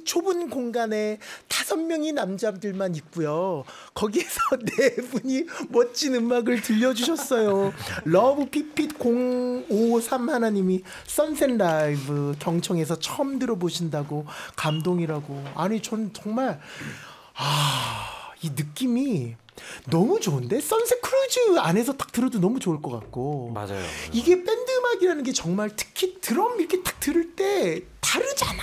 좁은 공간에 5명이 남자들만 있고요. 거기에서 4분이 멋진 음악을 들려주셨어요. 러브 피핏 053 하나님이 선셋 라이브 경청에서 처음 들어보신다고 감동이라고. 아니 전 정말 이 느낌이 너무 좋은데? 선셋 크루즈 안에서 딱 들어도 너무 좋을 것 같고. 맞아요. 이게 밴드 음악이라는 게 정말 특히 드럼 이렇게 딱 들을 때 다르잖아.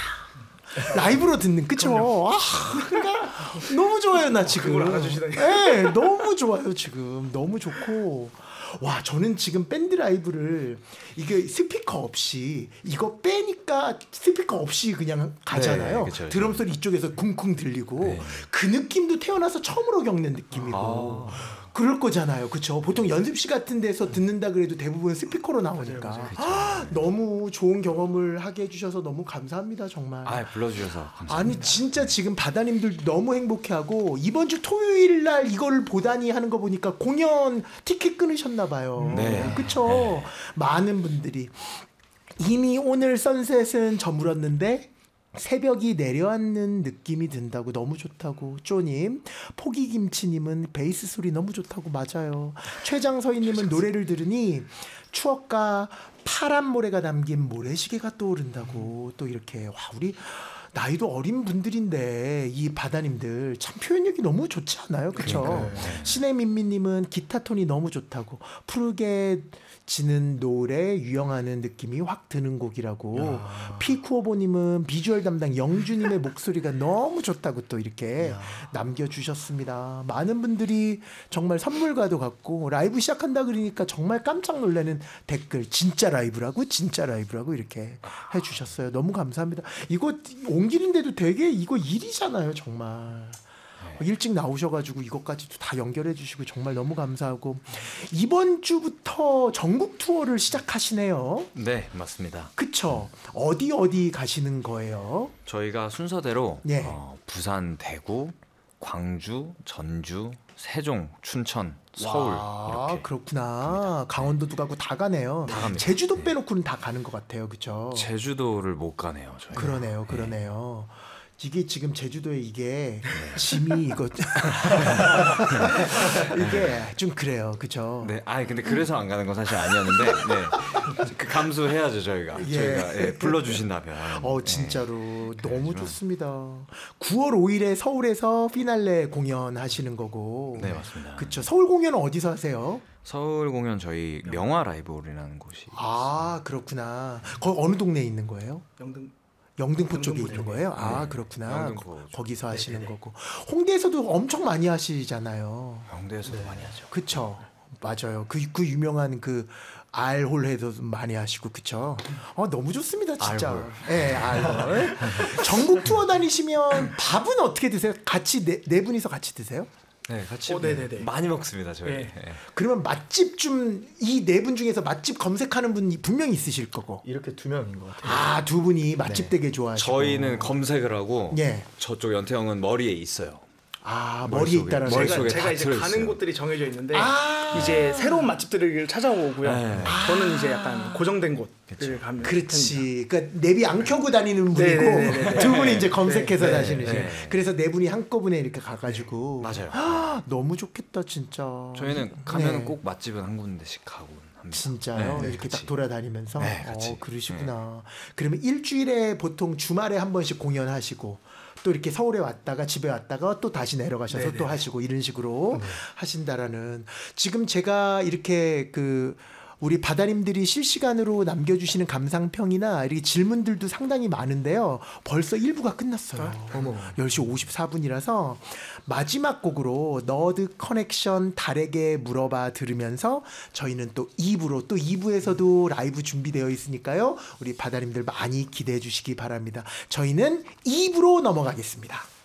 라이브로 듣는, 그쵸? 그러니까 너무 좋아요, 나 지금. 그걸 알아주시다니. 네, 너무 좋아요, 지금. 너무 좋고. 와, 저는 지금 밴드 라이브를 이게 스피커 없이 이거 빼니까 스피커 없이 그냥 가잖아요. 네, 그쵸. 드럼 소리 이쪽에서 쿵쿵 들리고 네. 그 느낌도 태어나서 처음으로 겪는 느낌이고 그럴 거잖아요. 그쵸? 보통 연습실 같은 데서 듣는다 그래도 대부분 스피커로 나오니까. 맞아요. 너무 좋은 경험을 하게 해주셔서 너무 감사합니다, 정말. 불러주셔서 감사합니다. 아니 진짜 지금 바다님들 너무 행복해하고 이번 주 토요일 날 이걸 보다니 하는 거 보니까 공연 티켓 끊으셨나 봐요. 네. 그쵸? 네. 많은 분들이 이미 오늘 선셋은 저물었는데 새벽이 내려앉는 느낌이 든다고 너무 좋다고. 쪼님, 포기김치님은 베이스 소리 너무 좋다고. 맞아요. 최장서희님은 노래를 들으니 추억과 파란 모래가 담긴 모래시계가 떠오른다고. 또 이렇게. 와, 우리 나이도 어린 분들인데 이 바다님들 참 표현력이 너무 좋지 않아요? 그렇죠? 신혜민미님은 기타 톤이 너무 좋다고. 푸르게 지는 노래 유영하는 느낌이 확 드는 곡이라고. 피쿠오보님은 비주얼 담당 영주님의 목소리가 너무 좋다고 또 이렇게 남겨주셨습니다. 많은 분들이 정말 선물과도 같고 라이브 시작한다 그러니까 정말 깜짝 놀라는 댓글 진짜 라이브라고 이렇게 해주셨어요. 너무 감사합니다. 이거 온 길인데도 되게 이거 일이잖아요, 정말. 일찍 나오셔가지고 이것까지도 다 연결해 주시고 정말 너무 감사하고. 이번 주부터 전국 투어를 시작하시네요. 네, 맞습니다. 그쵸? 어디 가시는 거예요? 저희가 순서대로 예. 부산, 대구, 광주, 전주, 세종, 춘천, 서울 이렇게. 그렇구나. 갑니다. 강원도도 가고 다 가네요. 다 갑니다. 제주도 빼놓고는 다 가는 것 같아요. 그쵸? 제주도를 못 가네요, 저희. 그러네요. 이게 지금 제주도에 이게 짐이 이거 이게 좀 그래요, 그죠? 네, 근데 그래서 안 가는 건 사실 아니었는데, 네, 그 감수해야죠 저희가. 저희가 불러주신다면. 진짜로 너무 좋습니다. 9월 5일에 서울에서 피날레 공연하시는 거고. 네, 맞습니다. 그렇죠. 서울 공연은 어디서 하세요? 서울 공연 저희 명화 라이브홀이라는 곳이. 그렇구나. 거기 어느 동네에 있는 거예요? 영등포 쪽에 있는 거예요? 네. 그렇구나. 영등포 거기서 하시는 거고. 홍대에서도 엄청 많이 하시잖아요. 홍대에서도 많이 하죠. 그쵸. 맞아요. 그 유명한 그 알홀에도 많이 하시고. 그쵸. 너무 좋습니다, 진짜. 알홀. 네, 알홀. 전국 투어 다니시면 밥은 어떻게 드세요? 같이 네 분이서 같이 드세요? 네, 같이 네네네. 많이 먹습니다, 저희. 네. 네. 그러면 맛집 좀 이 네 분 중에서 맛집 검색하는 분이 분명히 있으실 거고. 이렇게 2명인 것 같아요. 두 분이 맛집 되게 좋아하시고. 저희는 검색을 하고 예. 저쪽 연태형은 머리에 있어요. 머리에 있다는 머릿속에 제가 다 이제 들어있어요. 가는 곳들이 정해져 있는데 이제 새로운 맛집들을 찾아오고요. 네. 저는 이제 약간 고정된 곳을 가면 그렇지. 그러니까 내비 안 켜고 다니는 분이고 네네네네. 두 분이 이제 검색해서 네. 다니시는. 네. 그래서 네 분이 한꺼번에 이렇게 가가지고. 맞아요. 너무 좋겠다, 진짜. 저희는 가면 네. 꼭 맛집은 한 군데씩 가고 합니다. 진짜요? 네, 이렇게 같이. 딱 돌아다니면서. 네, 같이. 그러시구나. 그러면 일주일에 보통 주말에 한 번씩 공연하시고. 또 이렇게 서울에 왔다가 집에 왔다가 또 다시 내려가셔서 네네. 또 하시고 이런 식으로 하신다라는. 지금 제가 이렇게 우리 바다님들이 실시간으로 남겨주시는 감상평이나 이렇게 질문들도 상당히 많은데요. 벌써 1부가 끝났어요. 10시 54분이라서 마지막 곡으로 너드 커넥션 달에게 물어봐 들으면서 저희는 또 2부로, 또 2부에서도 라이브 준비되어 있으니까요. 우리 바다님들 많이 기대해 주시기 바랍니다. 저희는 2부로 넘어가겠습니다.